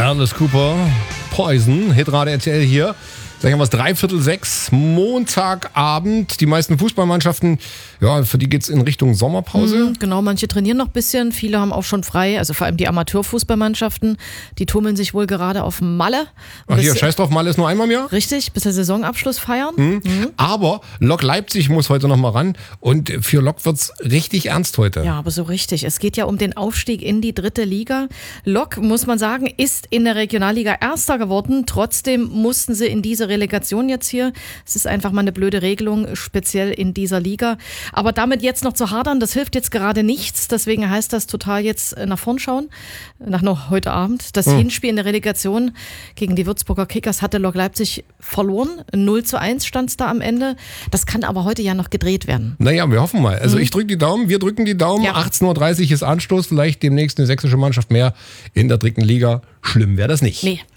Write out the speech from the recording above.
Alice Cooper, Poison, Hitrate RTL hier. Sagen wir es 5:45, Montagabend. Die meisten Fußballmannschaften, ja, für die geht's in Richtung Sommerpause. Genau, manche trainieren noch ein bisschen, viele haben auch schon frei, also vor allem die Amateurfußballmannschaften, die tummeln sich wohl gerade auf Malle. Ach hier, scheiß drauf, Malle ist nur einmal im Jahr. Richtig, bis der Saisonabschluss feiern. Aber Lok Leipzig muss heute noch mal ran und für Lok wird's richtig ernst heute. Ja, aber so richtig. Es geht ja um den Aufstieg in die 3. Liga. Lok, muss man sagen, ist in der Regionalliga Erster geworden. Trotzdem mussten sie in diese Relegation jetzt hier. Es ist einfach mal eine blöde Regelung, speziell in dieser Liga. Aber damit jetzt noch zu hadern, das hilft jetzt gerade nichts. Deswegen heißt das total jetzt nach vorn schauen. Nach noch heute Abend. Das Hinspiel in der Relegation gegen die Würzburger Kickers hatte Lok Leipzig verloren. 0:1 stand es da am Ende. Das kann aber heute ja noch gedreht werden. Naja, wir hoffen mal. Also ich drücke die Daumen, wir drücken die Daumen. Ja. 18:30 Uhr ist Anstoß. Vielleicht demnächst eine sächsische Mannschaft mehr in der 3. Liga. Schlimm wäre das nicht. Nee.